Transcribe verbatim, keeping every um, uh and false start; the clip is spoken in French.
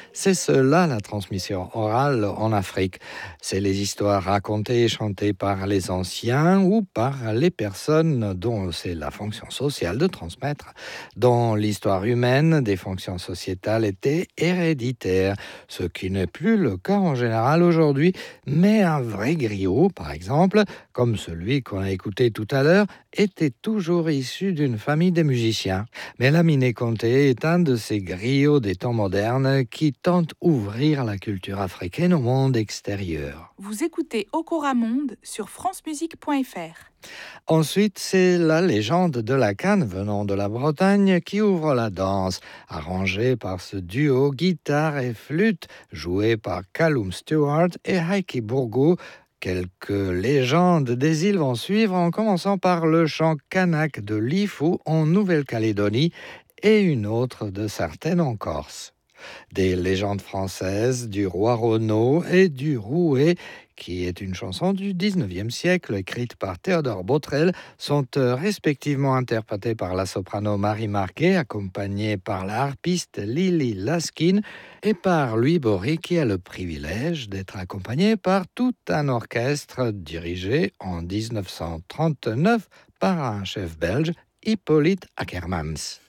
C'est cela la transmission orale en Afrique. C'est les histoires racontées et chantées par les anciens ou par les personnes dont c'est la fonction sociale de transmettre. Dans l'histoire humaine, des fonctions sociétales étaient héréditaires, ce qui n'est plus le cas en général aujourd'hui, mais un vrai griot, par exemple, comme celui qu'on a écouté tout à l'heure, était toujours issu d'une famille de musiciens. Mais Lamine Conté est un de ces griots des temps modernes qui tentent d'ouvrir la culture africaine au monde extérieur. Vous écoutez Okora Monde sur francemusique point f r. Ensuite, c'est la légende de la canne venant de la Bretagne qui ouvre la danse, arrangée par ce duo guitare et flûte, joué par Callum Stewart et Heike Bourgo. Quelques légendes des îles vont suivre en commençant par le chant kanak de Lifou en Nouvelle-Calédonie et une autre de certaines en Corse. Des légendes françaises du roi Renaud et du Rouet, qui est une chanson du dix-neuvième siècle écrite par Théodore Botrel, sont euh, respectivement interprétées par la soprano Marie Marquet, accompagnée par la harpiste Lily Laskin, et par Louis Bory, qui a le privilège d'être accompagné par tout un orchestre dirigé en dix-neuf cent trente-neuf par un chef belge, Hippolyte Ackermans.